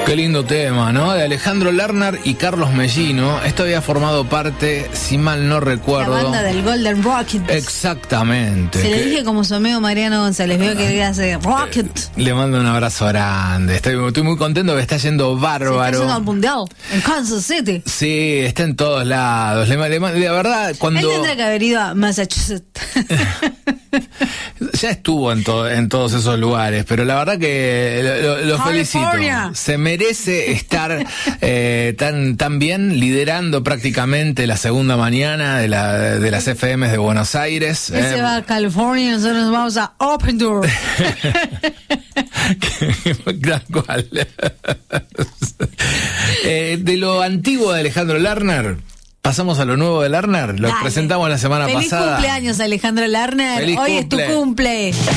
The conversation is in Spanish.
Qué lindo tema, ¿no? De Alejandro Lerner y Carlos Mellino. Esto había formado parte, si mal no recuerdo, la banda del Golden Rocket. Exactamente. Se le dije como su amigo Mariano González, veo que quería hacer Rocket. Le mando un abrazo grande. Estoy muy contento que está yendo bárbaro. Se está yendo al mundial en Kansas City. Sí, está en todos lados. La verdad, cuando... Él tendrá que haber ido a Massachusetts. Ya estuvo en todos esos lugares, pero la verdad que lo felicito. Se merece estar tan bien, liderando prácticamente la segunda mañana de las FMs de Buenos Aires. Él se va a California y nosotros nos vamos a Open Door. Tal cual. De lo antiguo de Alejandro Lerner, pasamos a lo nuevo de Lerner. Lo presentamos la semana pasada. Feliz cumpleaños, Alejandro Lerner. Hoy es tu cumple.